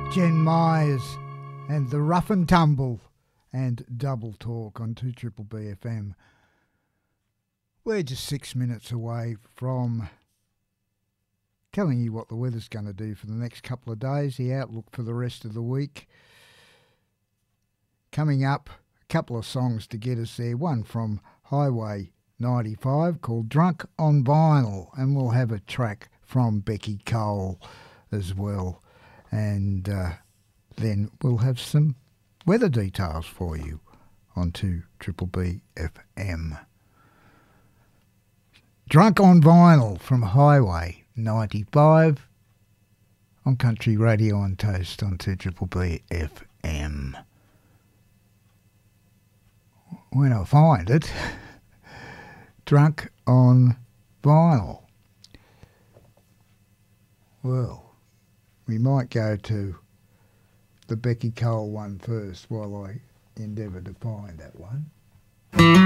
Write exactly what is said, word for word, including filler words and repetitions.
Jen Myers and the Rough and Tumble and Double Talk on two triple B F M. We're just six minutes away from telling you what the weather's going to do for the next couple of days, the outlook for the rest of the week. Coming up, a couple of songs to get us there. One from Highway ninety-five called Drunk on Vinyl, and we'll have a track from Becky Cole as well. And uh, then we'll have some weather details for you on two triple B F M. Drunk on Vinyl from Highway ninety-five on Country Radio on Toast on two triple B F M. When I find it, Drunk on Vinyl. Well, we might go to the Becky Cole one first while I endeavour to find that one.